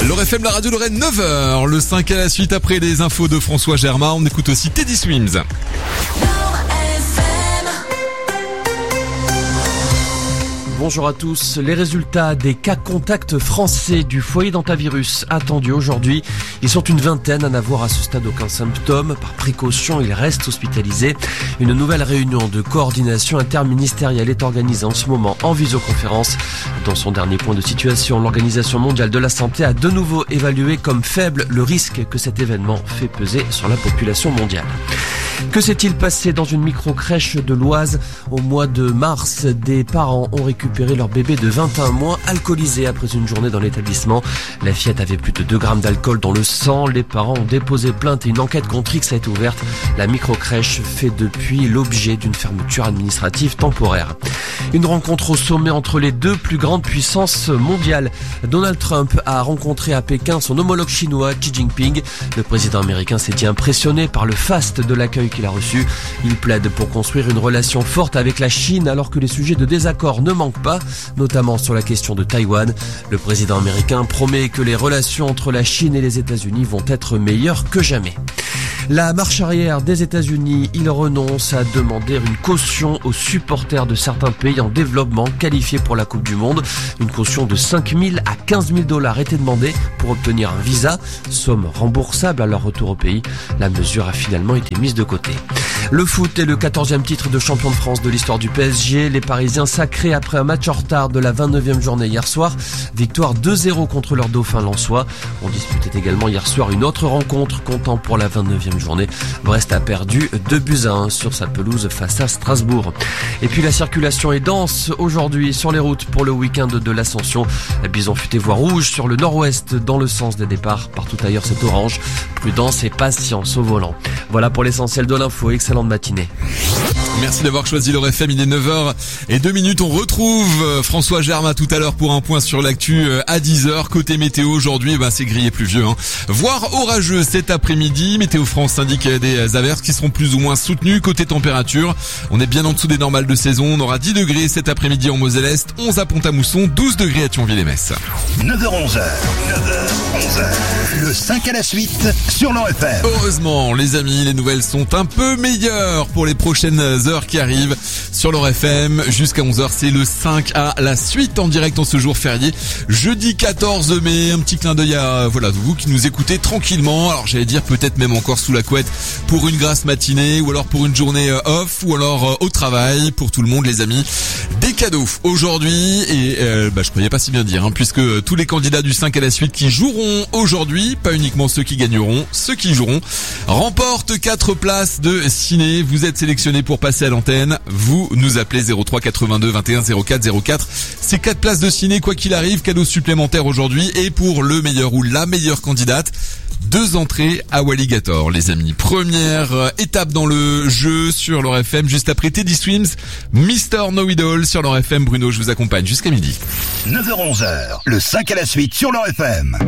L'ORFM, la radio Lorraine, 9h. Le 5 à la suite après les infos de François Germain. On écoute aussi Teddy Swims. Bonjour à tous. Les résultats des cas contacts français du foyer d'hantavirus attendus aujourd'hui. Ils sont une vingtaine à n'avoir à ce stade aucun symptôme. Par précaution, ils restent hospitalisés. Une nouvelle réunion de coordination interministérielle est organisée en ce moment en visioconférence. Dans son dernier point de situation, l'Organisation mondiale de la santé a de nouveau évalué comme faible le risque que cet événement fait peser sur la population mondiale. Que s'est-il passé dans une micro-crèche de l'Oise? Au mois de mars, des parents ont récupéré leur bébé de 21 mois alcoolisé après une journée dans l'établissement. La fillette avait plus de 2 grammes d'alcool dans le sang. Les parents ont déposé plainte et une enquête contre X a été ouverte. La micro-crèche fait depuis l'objet d'une fermeture administrative temporaire. Une rencontre au sommet entre les deux plus grandes puissances mondiales. Donald Trump a rencontré à Pékin son homologue chinois Xi Jinping. Le président américain s'est dit impressionné par le faste de l'accueil qu'il a reçu. Il plaide pour construire une relation forte avec la Chine alors que les sujets de désaccord ne manquent pas, notamment sur la question de Taïwan. Le président américain promet que les relations entre la Chine et les États-Unis vont être meilleures que jamais. La marche arrière des États-Unis, ils renoncent à demander une caution aux supporters de certains pays en développement qualifiés pour la Coupe du Monde. Une caution de 5 000 à 15 000 $ était demandée pour obtenir un visa, somme remboursable à leur retour au pays. La mesure a finalement été mise de côté. Le foot est le 14e titre de champion de France de l'histoire du PSG. Les Parisiens sacrés après un match en retard de la 29e journée hier soir. Victoire 2-0 contre leur dauphin lensois. On disputait également hier soir une autre rencontre comptant pour la 29e journée. Brest a perdu 2-1 sur sa pelouse face à Strasbourg. Et puis la circulation est dense aujourd'hui sur les routes pour le week-end de l'Ascension. Bison futé voie rouge sur le nord-ouest dans le sens des départs. Partout ailleurs c'est orange. Prudence et patience au volant. Voilà pour l'essentiel de l'info. Excellente matinée. Merci d'avoir choisi l'ORFM, il est 9h02. On retrouve François Germain tout à l'heure pour un point sur l'actu à 10h. Côté météo aujourd'hui, c'est gris et pluvieux, voire orageux cet après-midi. Météo France indique des averses qui seront plus ou moins soutenues. Côté température, on est bien en dessous des normales de saison. On aura 10 degrés cet après-midi en Moselle-Est, 11 à Pont-à-Mousson, 12 degrés à Thionville-et-Metz. 9h-11h. Le 5 à la suite sur l'ORFM. Heureusement, les amis, les nouvelles sont un peu meilleures pour les prochaines heures qui arrivent sur l'ORFM. Jusqu'à 11h, c'est le 5 à la suite en direct en ce jour férié. Jeudi 14 mai, un petit clin d'œil à vous qui nous écoutez tranquillement. Alors j'allais dire peut-être même encore sous la couette pour une grasse matinée ou alors pour une journée off ou alors au travail. Pour tout le monde, les amis, des cadeaux aujourd'hui et je croyais pas si bien dire puisque tous les candidats du 5 à la suite qui joueront aujourd'hui, pas uniquement ceux qui gagneront, ceux qui joueront, remportent 4 places de ciné. Vous êtes sélectionnés pour passer à l'antenne. Vous nous appelez 03 82 21 04 04. C'est 4 places de ciné quoi qu'il arrive, cadeau supplémentaire aujourd'hui et pour le meilleur ou la meilleure candidate, 2 entrées à Walligator, les amis. Première étape dans le jeu sur l'ORFM, juste après Teddy Swims, Mr. No Idol sur l'ORFM. Bruno, je vous accompagne jusqu'à midi. 9h-11h, le 5 à la suite sur l'ORFM.